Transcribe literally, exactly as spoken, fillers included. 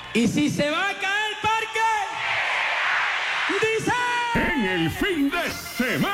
Y si se va a caer el parque, dice... En el fin de semana.